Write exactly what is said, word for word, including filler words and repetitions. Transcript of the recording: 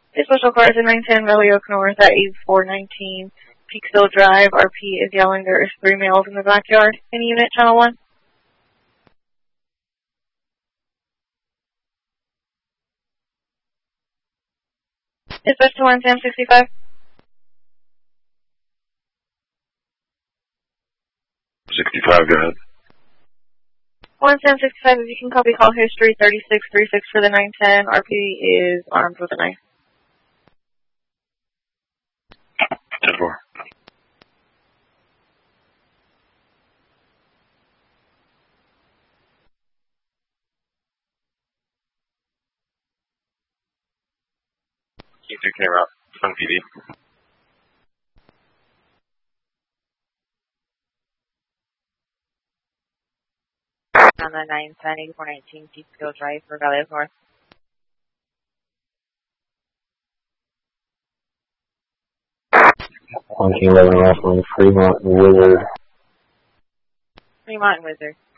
This special car is in nine ten Valley Oak North at eighty-four nineteen Peekskill Drive. R P is yelling there is three males in the backyard. Any unit, channel one? Dispatch to one Sam sixty-five. sixty-five, go ahead. one Sam sixty-five, if you can copy call history thirty-six thirty-six for the nine ten. R P is armed with a knife. ten four. Keep taking out Sun P D. On the nine ten eighty-four nineteen Peekskill Drive for Valley Oak North. one eleven off on Fremont and Wizard. Fremont and Wizard.